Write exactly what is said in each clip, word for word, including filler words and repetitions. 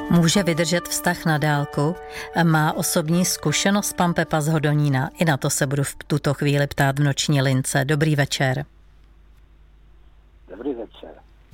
Může vydržet vztah na dálku? Má osobní zkušenost pan Pepa z Hodonína? I na to se budu v tuto chvíli ptát v noční lince. Dobrý večer. Dobrý večer.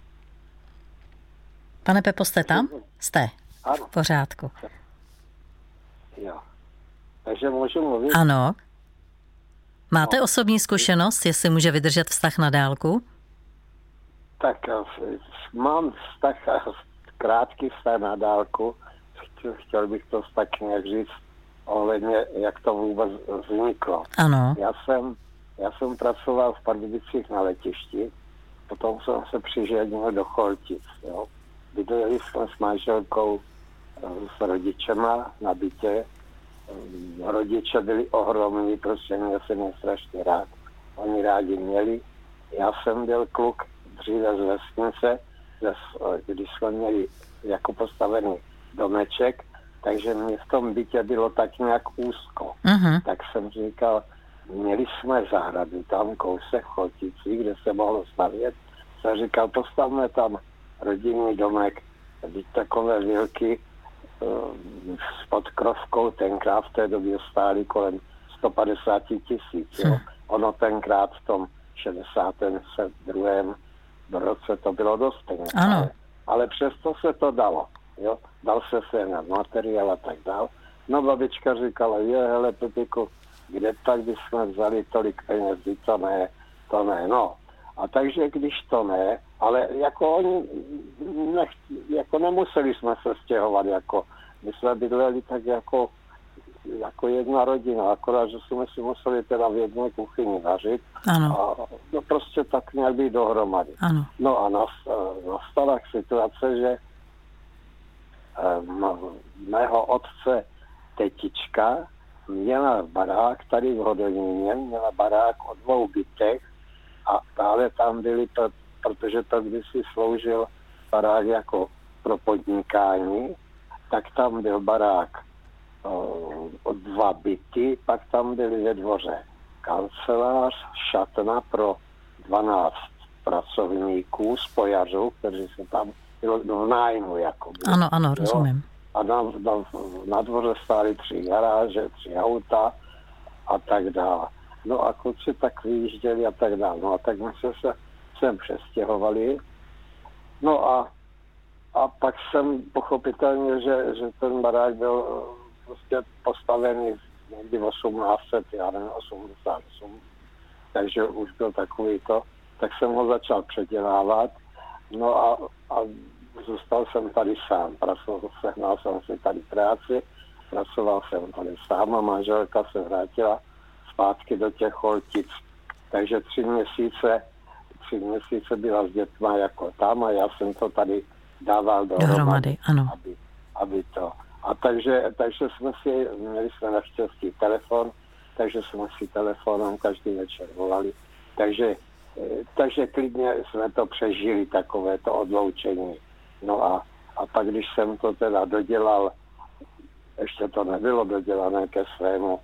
Pane Pepo, jste tam? Jste. Ano. V pořádku. Jo. Takže můžu mluvit? Ano. Máte no. osobní zkušenost, jestli může vydržet vztah na dálku? Tak mám vztah, krátký vztah na dálku. Chtěl bych to tak nějak říct ohledně, jak to vůbec vzniklo. Ano. Já jsem, já jsem pracoval v Pardubicích na letišti, potom jsem se přiženil do Choltic. Jo. Bydleli jsme s manželkou s rodičema na bytě. Rodiče byli ohromní, prostě měl jsem je strašně rád. Oni rádi měli. Já jsem byl kluk dříve z vesnice, když jsme měli jako postavený domeček, takže mě v tom bytě bylo tak nějak úzko. Uh-huh. Tak jsem říkal, měli jsme zahradu tam kousek v Cholticích, kde se mohlo stavět. Jsem říkal, postavme tam rodinný domek, být takové vilky s podkrovkou, tenkrát v té době stály kolem sto padesát tisíc. Jo. Ono tenkrát v tom šedesátém druhém roce to bylo dost peněz. Ale, ale přesto se to dalo. Jo. Dal se se na materiál a tak dál. No babička říkala, je, hele Pepiku, kde tak bychom vzali tolik peněz, to ne, to ne, no. A takže když to ne, ale jako oni nech, jako nemuseli jsme se stěhovat, jako my jsme bydleli tak jako, jako jedna rodina, akorát, že jsme si museli teda v jedné kuchyni vařit. Ano. A no prostě tak nějak být dohromady. Ano. No a nastala situace, že mého otce tetička měla barák tady v Hodoníně, měla barák o dvou bytech a právě tam byli, protože to kdysi sloužil barák jako pro podnikání, tak tam byl barák o dva byty, pak tam byly ve dvoře kancelář, šatna pro dvanáct pracovníků, spojařů, kteří se tam bylo v nájmu. Jako by, ano, ano, rozumím. A na, na, na dvoře stály tři garáže, tři auta a tak dále. No a kluci tak vyjížděli a tak dále. No a tak my jsme se sem přestěhovali. No a, a pak jsem pochopitelně, že, že ten barák byl prostě postavený někdy v osmnáct set, já nevím, osmdesát osm. Takže už byl takový to. Tak jsem ho začal předělávat. No a, a zůstal jsem tady sám. Pracoval, sehnal jsem si tady práci, pracoval jsem tady sám a manželka se vrátila zpátky do těch Choltic. Takže tři měsíce, tři měsíce byla s dětma jako tam a já jsem to tady dával dohromady, dohromady, ano. Aby, aby to. A takže, takže jsme si, měli jsme naštěstí telefon, takže jsme si telefonem každý večer volali. Takže, takže klidně jsme to přežili, takové to odloučení. No a, a pak, když jsem to teda dodělal, ještě to nebylo dodělané ke svému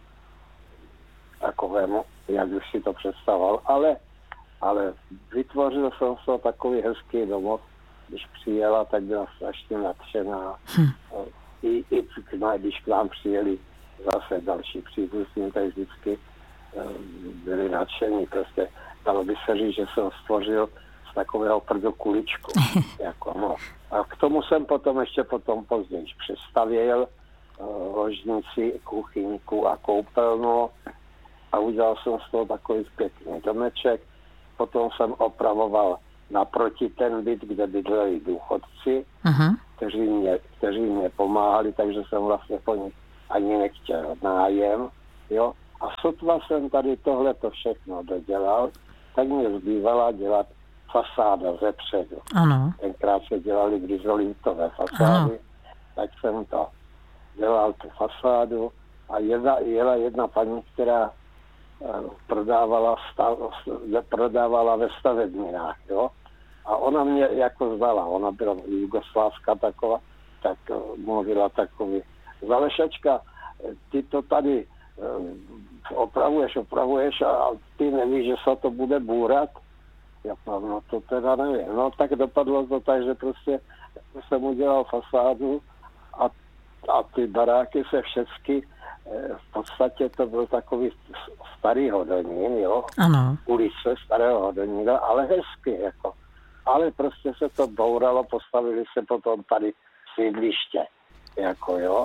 takovému, jak už si to představoval, ale, ale vytvořil jsem se takový hezký domov. Když přijela, tak byla strašně nadšená. Hm. I, i když k nám přijeli zase další příbuzní, tak vždycky byli nadšení. Prostě dalo by se říct, že jsem stvořil z takového prdu kuličku. Jako, no. A k tomu jsem potom ještě potom později přestavěl uh, ložnici, kuchyňku a koupelnu a udělal jsem z toho takový pěkný domeček. Potom jsem opravoval naproti ten byt, kde bydleli důchodci, uh-huh. kteří, mě, kteří mě pomáhali, takže jsem vlastně po nich ani nechtěl nájem. Jo? A sotva jsem tady tohleto všechno dodělal, tak mě zbývala dělat fasáda zepředu. Ano. Tenkrát se dělali grizolitové fasády, ano. Tak jsem to dělal tu fasádu a jedna, jela jedna paní, která prodávala, stav, prodávala ve stavebninách, jo. A ona mě jako znala, ona byla jugoslávská taková, tak mluvila takový, Zalešačka, ty to tady opravuješ, opravuješ a ty nevíš, že se to bude bůrat? Já pravím, no to teda nevím. No tak dopadlo to tak, že prostě jsem udělal fasádu a, a ty baráky se všechny, v podstatě to byl takový starý Hodonín, jo? Ano. Ulice starého Hodonína, ale hezky, jako. Ale prostě se to bouralo, postavili se potom tady sídliště, jako jo.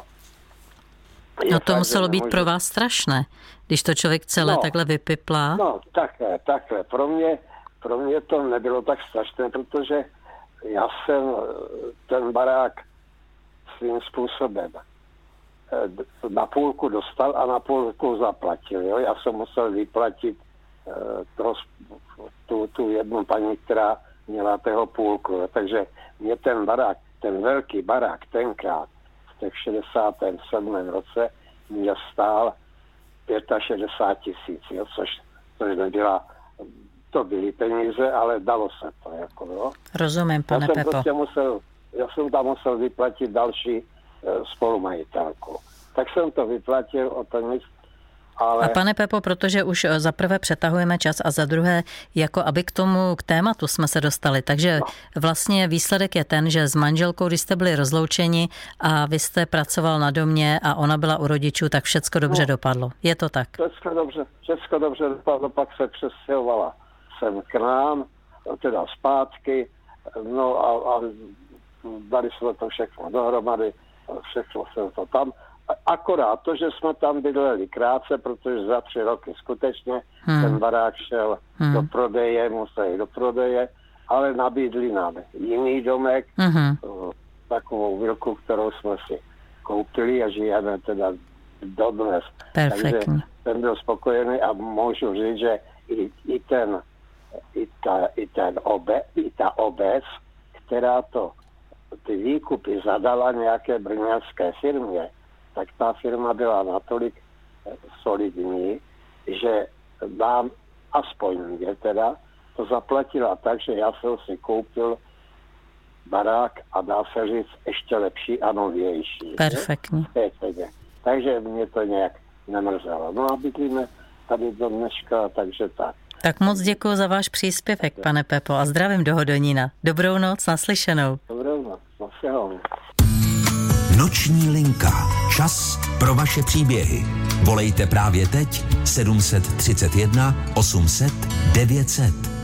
Je no to fakt, muselo být nemůžu... pro vás strašné, když to člověk celé no, takhle vypiplá. No, takhle, takhle. Pro mě, pro mě to nebylo tak strašné, protože já jsem ten barák svým způsobem na půlku dostal a na půlku zaplatil. Jo? Já jsem musel vyplatit uh, tu, tu jednu paní, která měla tého půlku. Jo? Takže mě ten barák, ten velký barák tenkrát v těch šedesátém sedmém roce mě stál šedesát pět tisíc, jo? Což, což nebyla, to byly peníze, ale dalo se to. Jako, jo? Rozumím, pane já jsem Pepo. Prostě musel, já jsem tam musel vyplatit další spolumajitelku. Tak jsem to vyplatil, o to nic, ale... A pane Pepo, protože už za prvé přetahujeme čas a za druhé, jako aby k tomu, k tématu jsme se dostali, takže no. Vlastně výsledek je ten, že s manželkou, když jste byli rozloučeni a vy jste pracoval na domě a ona byla u rodičů, tak všecko dobře no. dopadlo. Je to tak? Všecko dobře, všecko dobře dopadlo, pak se přestěhovala sem k nám, teda zpátky, no a, a dali jsme to všechno dohromady, všechno se to tam. Akorát to, že jsme tam bydleli krátce, protože za tři roky skutečně hmm. ten barák šel hmm. do prodeje, musel jít do prodeje, ale nabídli nám jiný domek, hmm. takovou vilku, kterou jsme si koupili a žijeme teda dodnes. Perfektně. Takže jsem byl spokojený a můžu říct, že i, i ten, i ta, i ten obe, i ta obec, která to ty výkupy zadala nějaké brněnské firmě, tak ta firma byla natolik solidní, že nám, aspoň mě teda, to zaplatila tak, že já jsem si koupil barák a dá se říct ještě lepší a novější. Perfektně. Takže mě to nějak nemrzelo. No a bydlíme tady do dneška, takže tak. Tak moc děkuji za váš příspěvek, pane Pepo, a zdravím do Hodonína. Dobrou noc, naslyšenou. Dobrou noc, naslyšenou. Noční linka. Čas pro vaše příběhy. Volejte právě teď sedm set třicet jedna osm set devět set.